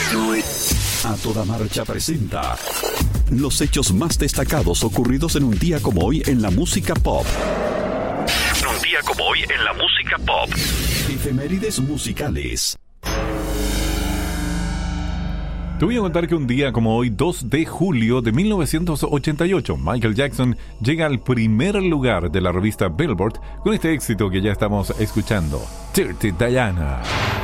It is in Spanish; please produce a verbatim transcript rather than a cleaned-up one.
A Toda Marcha presenta los hechos más destacados ocurridos en un día como hoy en la música pop. Un día como hoy en la música pop. Efemérides musicales. Te voy a contar que un día como hoy, dos de julio de mil novecientos ochenta y ocho, Michael Jackson llega al primer lugar de la revista Billboard con este éxito que ya estamos escuchando, Dirty Diana.